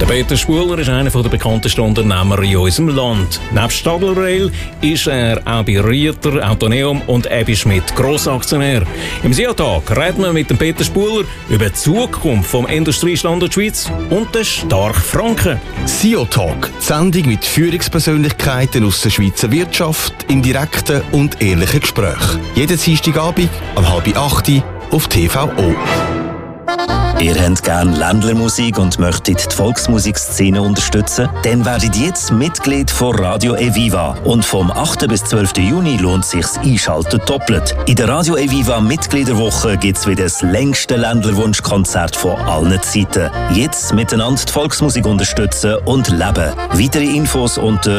Der Peter Spuler ist einer der bekanntesten Unternehmer in unserem Land. Neben Stadler Rail ist er auch bei Rieter, Autoneum und Ebi Schmidt Grossaktionär. Im SIA-Tag reden wir mit dem Peter Spuler über die Zukunft vom Industriestandort Schweiz und den starken Franken. SIA-Tag, die Sendung mit Führungspersönlichkeiten aus der Schweizer Wirtschaft in direkten und ehrlichen Gesprächen. Jeden Dienstagabend um 7:30 auf TVO. Ihr habt gerne Ländlermusik und möchtet die Volksmusikszene unterstützen? Dann werdet jetzt Mitglied von Radio Eviva. Und vom 8. bis 12. Juni lohnt sich's Einschalten doppelt. In der Radio Eviva Mitgliederwoche gibt's wieder das längste Ländlerwunschkonzert von allen Zeiten. Jetzt miteinander die Volksmusik unterstützen und leben. Weitere Infos unter